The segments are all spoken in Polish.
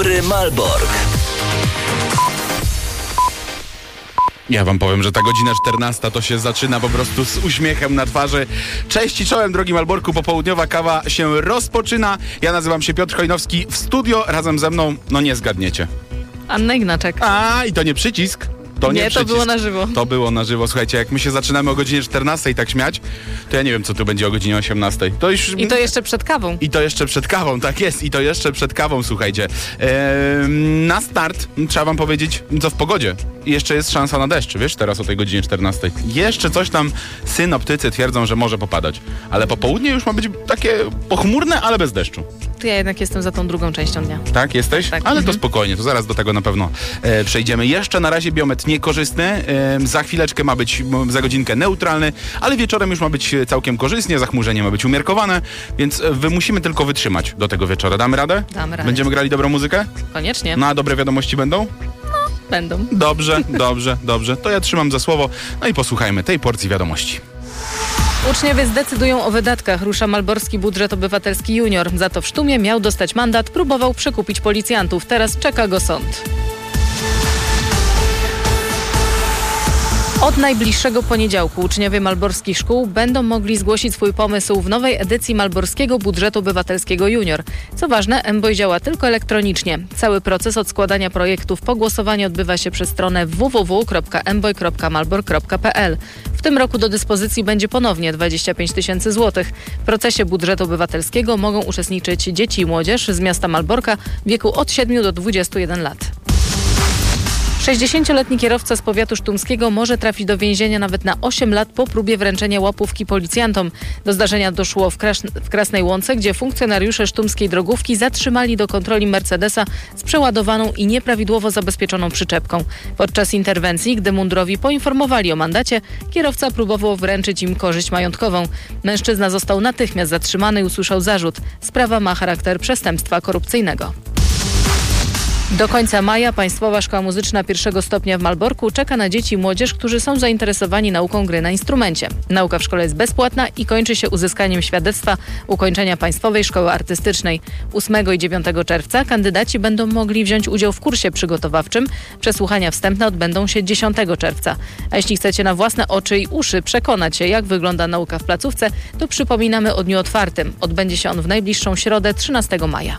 Malbork. Ja wam powiem, że ta godzina 14 to się zaczyna po prostu z uśmiechem na twarzy. Cześć i czołem, drogi Malborku, popołudniowa kawa się rozpoczyna. Ja nazywam się Piotr Chojnowski, w studio razem ze mną, no nie zgadniecie. Anna Ignaczek. A, i to nie przycisk. To nie przycisk. To było na żywo. To było na żywo. Słuchajcie, jak my się zaczynamy o godzinie 14 tak śmiać, to ja nie wiem, co tu będzie o godzinie 18. To już... I to jeszcze przed kawą. I to jeszcze przed kawą, tak jest. I to jeszcze przed kawą, słuchajcie. Na start trzeba wam powiedzieć, co w pogodzie. Jeszcze jest szansa na deszcz, wiesz, teraz o tej godzinie 14. Jeszcze coś tam synoptycy twierdzą, że może popadać. Ale popołudnie już ma być takie pochmurne, ale bez deszczu. To ja jednak jestem za tą drugą częścią dnia. Tak, jesteś? Tak. Ale to spokojnie, to zaraz do tego na pewno przejdziemy. Jeszcze na razie biometr niekorzystny. Za chwileczkę ma być za godzinkę neutralny, ale wieczorem już ma być całkiem korzystnie, zachmurzenie ma być umiarkowane, więc musimy tylko wytrzymać do tego wieczora. Damy radę? Damy radę. Będziemy grali dobrą muzykę? Koniecznie. No a dobre wiadomości będą? Będą. Dobrze. To ja trzymam za słowo. No i posłuchajmy tej porcji wiadomości. Uczniowie zdecydują o wydatkach. Rusza malborski budżet obywatelski junior. Za to w Sztumie miał dostać mandat, próbował przekupić policjantów. Teraz czeka go sąd. Od najbliższego poniedziałku uczniowie malborskich szkół będą mogli zgłosić swój pomysł w nowej edycji malborskiego budżetu obywatelskiego junior. Co ważne, MBOJ działa tylko elektronicznie. Cały proces od składania projektów po głosowanie odbywa się przez stronę www.mboj.malbork.pl. W tym roku do dyspozycji będzie ponownie 25 000 złotych. W procesie budżetu obywatelskiego mogą uczestniczyć dzieci i młodzież z miasta Malborka w wieku od 7 do 21 lat. 60-letni kierowca z powiatu sztumskiego może trafić do więzienia nawet na 8 lat po próbie wręczenia łapówki policjantom. Do zdarzenia doszło w Krasnej Łące, gdzie funkcjonariusze sztumskiej drogówki zatrzymali do kontroli Mercedesa z przeładowaną i nieprawidłowo zabezpieczoną przyczepką. Podczas interwencji, gdy mundurowi poinformowali o mandacie, kierowca próbował wręczyć im korzyść majątkową. Mężczyzna został natychmiast zatrzymany i usłyszał zarzut. Sprawa ma charakter przestępstwa korupcyjnego. Do końca maja Państwowa Szkoła Muzyczna pierwszego stopnia w Malborku czeka na dzieci i młodzież, którzy są zainteresowani nauką gry na instrumencie. Nauka w szkole jest bezpłatna i kończy się uzyskaniem świadectwa ukończenia Państwowej Szkoły Artystycznej. 8 i 9 czerwca kandydaci będą mogli wziąć udział w kursie przygotowawczym. Przesłuchania wstępne odbędą się 10 czerwca. A jeśli chcecie na własne oczy i uszy przekonać się, jak wygląda nauka w placówce, to przypominamy o dniu otwartym. Odbędzie się on w najbliższą środę 13 maja.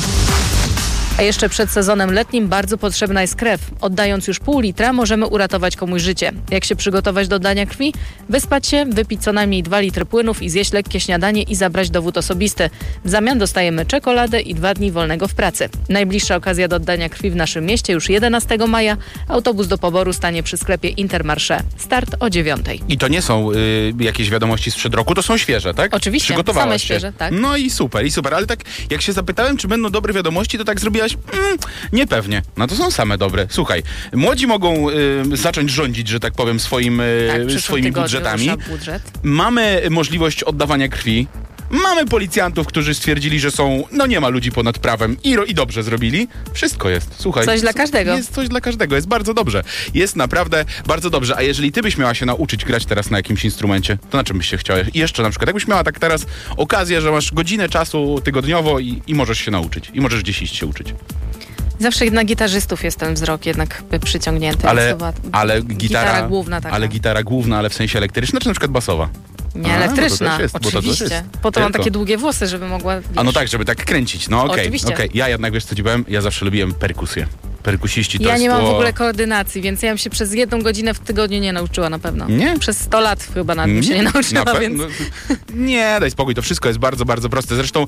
A jeszcze przed sezonem letnim bardzo potrzebna jest krew. Oddając już pół litra możemy uratować komuś życie. Jak się przygotować do oddania krwi? Wyspać się, wypić co najmniej 2 litry płynów i zjeść lekkie śniadanie i zabrać dowód osobisty. W zamian dostajemy czekoladę i 2 dni wolnego w pracy. Najbliższa okazja do oddania krwi w naszym mieście już 11 maja. Autobus do poboru stanie przy sklepie Intermarché. Start o 9. I to nie są jakieś wiadomości sprzed roku, to są świeże, tak? Oczywiście, Przygotowałaś same się. świeże, tak. No i super. Ale tak jak się zapytałem, czy będą dobre wiadomości, to tak zrobiłaś niepewnie. No to są same dobre. Słuchaj, młodzi mogą zacząć rządzić, że tak powiem, swoimi budżetami. Budżet. Mamy możliwość oddawania krwi. Mamy policjantów, którzy stwierdzili, że nie ma ludzi ponad prawem i dobrze zrobili. Wszystko jest. Słuchaj. Coś dla każdego. Jest coś dla każdego. Jest bardzo dobrze. Jest naprawdę bardzo dobrze. A jeżeli ty byś miała się nauczyć grać teraz na jakimś instrumencie, to na czym byś się chciała? I jeszcze na przykład, jakbyś miała tak teraz okazję, że masz godzinę czasu tygodniowo i możesz się nauczyć. I możesz gdzieś iść się uczyć. Zawsze na gitarzystów jest ten wzrok jednak przyciągnięty. Ale gitara główna taka. Ale gitara główna, ale w sensie elektryczna, czy na przykład basowa? Nie, elektryczna, bo to oczywiście. jest. Po to mam takie długie włosy, żeby mogła... A no tak, żeby tak kręcić. No okej. Oczywiście. Ja jednak, wiesz co ci powiem? Ja zawsze lubiłem perkusję. Perkusiści to ja jest... nie mam w ogóle koordynacji, więc ja bym się przez 1 godzinę w tygodniu nie nauczyła na pewno. Nie? Przez 100 lat chyba nawet bym się nie nauczyła, więc... Nie, daj spokój, to wszystko jest bardzo, bardzo proste. Zresztą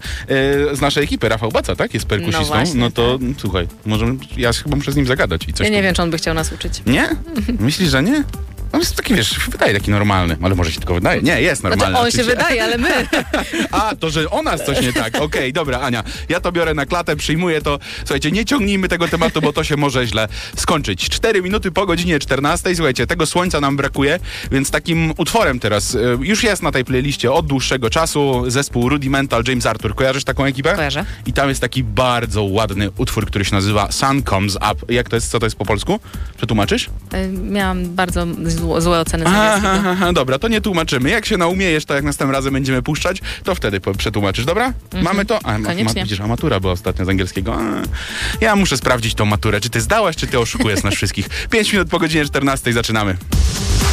z naszej ekipy Rafał Baca, tak? Jest perkusistą. No właśnie, no to słuchaj, ja chyba muszę z nim zagadać i coś. Ja nie wiem, czy on by chciał nas uczyć. Nie? Myślisz, że nie? On jest taki, wiesz, wydaje taki normalny, ale może się tylko wydaje. Nie, jest normalny. Znaczy on się wydaje, ale my. A, to, że o nas coś nie tak. Okej, dobra, Ania, ja to biorę na klatę, przyjmuję to. Słuchajcie, nie ciągnijmy tego tematu, bo to się może źle skończyć. 4 minuty po godzinie 14. Słuchajcie, tego słońca nam brakuje, więc takim utworem teraz już jest na tej playliście od dłuższego czasu zespół Rudimental, James Arthur. Kojarzysz taką ekipę? Kojarzę. I tam jest taki bardzo ładny utwór, który się nazywa Sun Comes Up. Jak to jest? Co to jest po polsku? Przetłumaczysz? Miałam bardzo złe oceny z angielskiego. Dobra, to nie tłumaczymy. Jak się naumiejesz, to jak następnym razem będziemy puszczać, to wtedy przetłumaczysz, dobra? Mamy to? Koniecznie. Widzisz, a matura była ostatnio z angielskiego. Ja muszę sprawdzić tą maturę. Czy ty zdałaś, czy ty oszukujesz nas wszystkich? 5 minut po godzinie 14 zaczynamy.